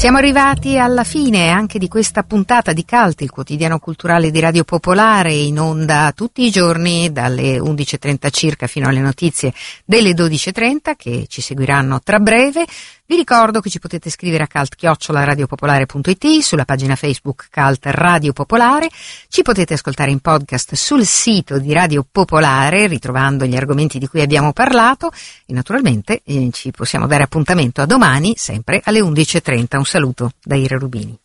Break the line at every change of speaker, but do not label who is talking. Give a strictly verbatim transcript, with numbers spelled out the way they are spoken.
Siamo arrivati alla fine anche di questa puntata di Cult, il quotidiano culturale di Radio Popolare, in onda tutti i giorni dalle undici e trenta circa fino alle notizie delle dodici e trenta, che ci seguiranno tra breve. Vi ricordo che ci potete scrivere a cult chiocciola radiopopolare punto it, sulla pagina Facebook Cult Radio Popolare, ci potete ascoltare in podcast sul sito di Radio Popolare, ritrovando gli argomenti di cui abbiamo parlato, e naturalmente eh, ci possiamo dare appuntamento a domani, sempre alle undici e trenta. Un saluto da Ira Rubini.